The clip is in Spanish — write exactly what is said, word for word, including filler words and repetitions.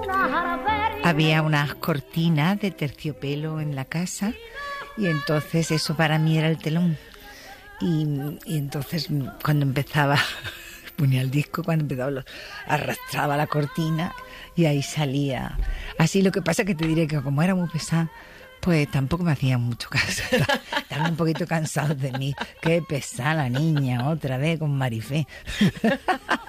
Había unas cortinas de terciopelo en la casa y entonces eso para mí era el telón. Y, y entonces cuando empezaba, ponía el disco, cuando empezaba lo, arrastraba la cortina y ahí salía. Así, lo que pasa es que te diré que como era muy pesada, pues tampoco me hacían mucho caso. Estaban un poquito cansados de mí. Qué pesada la niña, otra vez con Marifé.